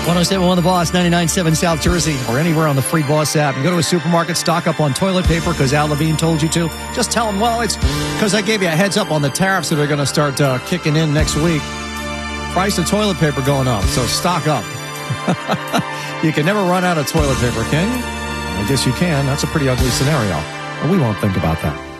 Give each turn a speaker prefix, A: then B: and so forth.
A: 107.1 The Boss, 99.7 South Jersey, or anywhere on the free Boss app. You go to a supermarket, stock up on toilet paper because Al Levine told you to. Just tell them, well, it's because I gave you a heads up on the tariffs that are going to start kicking in next week. Price of toilet paper going up, so stock up. You can never run out of toilet paper, can you? I guess you can. That's a pretty ugly scenario. But we won't think about that.